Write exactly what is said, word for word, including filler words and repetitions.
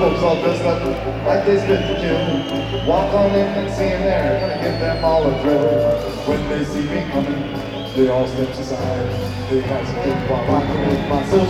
folks all dressed up like they spit for kill. Walk on in and see them there, gonna give them all a thrill. When they see me coming, they all step aside. They got some good while rocking with my social